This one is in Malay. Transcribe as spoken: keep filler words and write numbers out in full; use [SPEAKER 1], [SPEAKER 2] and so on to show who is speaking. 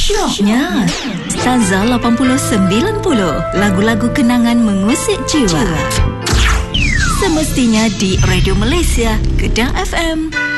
[SPEAKER 1] Syoknya Staza lapan puluh sembilan puluh, lagu-lagu kenangan mengusik jiwa. Semestinya di Radio Malaysia, Kedah F M.